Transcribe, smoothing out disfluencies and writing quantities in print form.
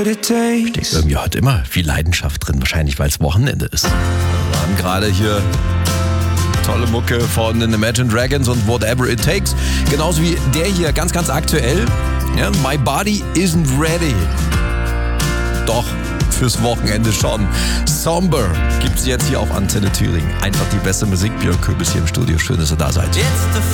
Steckt irgendwie heute immer viel Leidenschaft drin, wahrscheinlich weil es Wochenende ist. Wir haben gerade hier tolle Mucke von den Imagine Dragons und Whatever It Takes. Genauso wie der hier, ganz, ganz aktuell. Ja, My Body Isn't Ready. Doch, fürs Wochenende schon. Somber gibt's jetzt hier auf Antenne Thüringen. Einfach die beste Musik. Björn Köbis hier im Studio. Schön, dass ihr da seid.